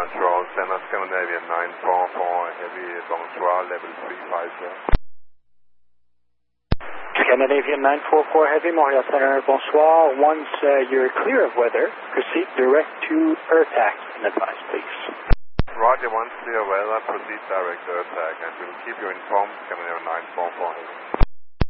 control, center Scandinavian 944 Heavy, bonsoir, level 350. Scandinavian 944 Heavy, Montreal Center, bonsoir. Once you're clear of weather, proceed direct to AirTac and advise, please. Roger, once clear weather, proceed direct to AirTac, and we'll keep you informed, Scandinavian 944 Heavy.